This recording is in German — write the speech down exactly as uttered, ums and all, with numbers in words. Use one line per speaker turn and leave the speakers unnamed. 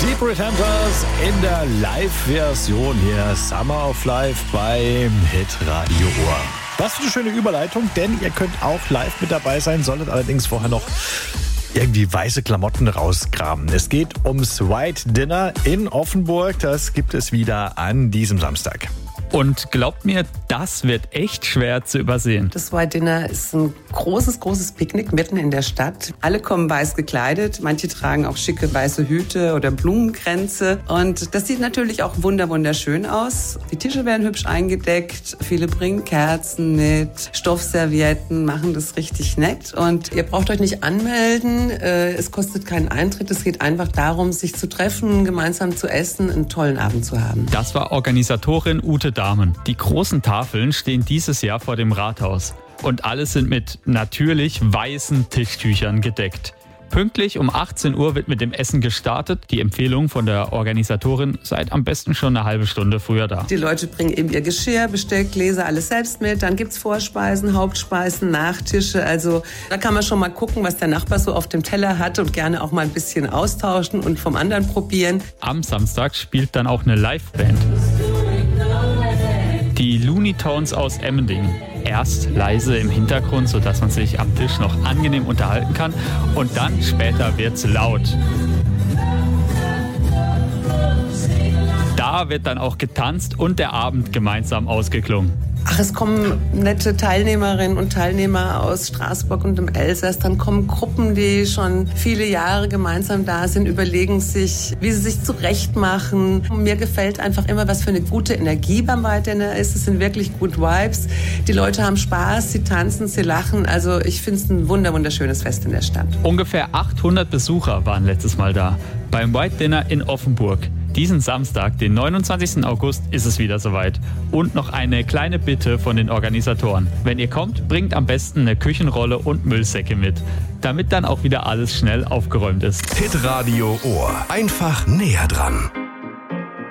Die Pretenders in der Live-Version hier. Summer of Life beim Hitradio Ohr. Was für eine schöne Überleitung, denn ihr könnt auch live mit dabei sein, solltet allerdings vorher noch irgendwie weiße Klamotten rausgraben. Es geht ums White Dinner in Offenburg. Das gibt es wieder an diesem Samstag.
Und glaubt mir, das wird echt schwer zu übersehen.
Das White Dinner ist ein großes, großes Picknick mitten in der Stadt. Alle kommen weiß gekleidet. Manche tragen auch schicke weiße Hüte oder Blumenkränze. Und das sieht natürlich auch wunder, wunderschön aus. Die Tische werden hübsch eingedeckt. Viele bringen Kerzen mit, Stoffservietten, machen das richtig nett. Und ihr braucht euch nicht anmelden. Es kostet keinen Eintritt. Es geht einfach darum, sich zu treffen, gemeinsam zu essen, einen tollen Abend zu haben.
Das war Organisatorin Ute Dahmen. Die großen Tafeln stehen dieses Jahr vor dem Rathaus. Und alle sind mit natürlich weißen Tischtüchern gedeckt. Pünktlich um achtzehn Uhr wird mit dem Essen gestartet. Die Empfehlung von der Organisatorin: seid am besten schon eine halbe Stunde früher da.
Die Leute bringen eben ihr Geschirr, Besteck, Gläser, alles selbst mit. Dann gibt's Vorspeisen, Hauptspeisen, Nachtische. Also da kann man schon mal gucken, was der Nachbar so auf dem Teller hat und gerne auch mal ein bisschen austauschen und vom anderen probieren.
Am Samstag spielt dann auch eine Liveband. Die Looney Tunes aus Emmendingen. Erst leise im Hintergrund, sodass man sich am Tisch noch angenehm unterhalten kann. Und dann später wird's laut. Da wird dann auch getanzt und der Abend gemeinsam ausgeklungen.
Ach, es kommen nette Teilnehmerinnen und Teilnehmer aus Straßburg und dem Elsass. Dann kommen Gruppen, die schon viele Jahre gemeinsam da sind, überlegen sich, wie sie sich zurechtmachen. Mir gefällt einfach immer, was für eine gute Energie beim White Dinner ist. Es sind wirklich gut Vibes. Die Leute haben Spaß, sie tanzen, sie lachen. Also ich finde es ein wunder wunderschönes Fest in der Stadt.
Ungefähr achthundert Besucher waren letztes Mal da beim White Dinner in Offenburg. Diesen Samstag, den neunundzwanzigsten August, ist es wieder soweit. Und noch eine kleine Bitte von den Organisatoren. Wenn ihr kommt, bringt am besten eine Küchenrolle und Müllsäcke mit, damit dann auch wieder alles schnell aufgeräumt ist.
Hitradio Ohr. Einfach näher dran.